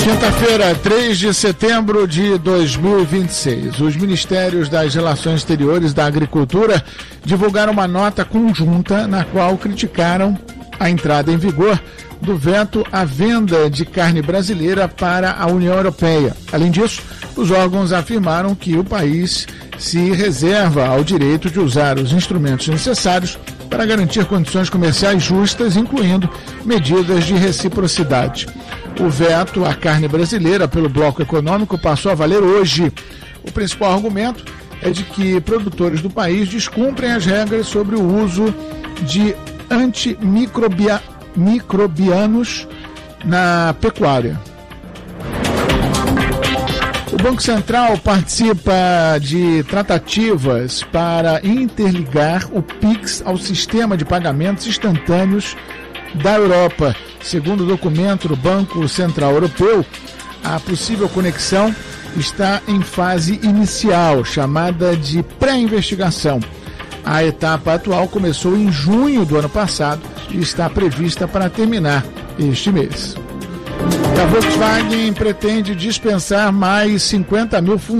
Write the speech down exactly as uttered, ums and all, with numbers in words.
Quinta-feira, três de setembro de dois mil e vinte e seis, os Ministérios das Relações Exteriores e da Agricultura divulgaram uma nota conjunta na qual criticaram a entrada em vigor do veto à venda de carne brasileira para a União Europeia. Além disso, os órgãos afirmaram que o país se reserva ao direito de usar os instrumentos necessários para garantir condições comerciais justas, incluindo medidas de reciprocidade. O veto à carne brasileira pelo bloco econômico passou a valer hoje. O principal argumento é de que produtores do país descumprem as regras sobre o uso de antimicrobianos na pecuária. O Banco Central participa de tratativas para interligar o Pix ao sistema de pagamentos instantâneos da Europa. Segundo o documento do Banco Central Europeu, a possível conexão está em fase inicial, chamada de pré-investigação. A etapa atual começou em junho do ano passado e está prevista para terminar este mês. A Volkswagen pretende dispensar mais cinquenta mil funcionários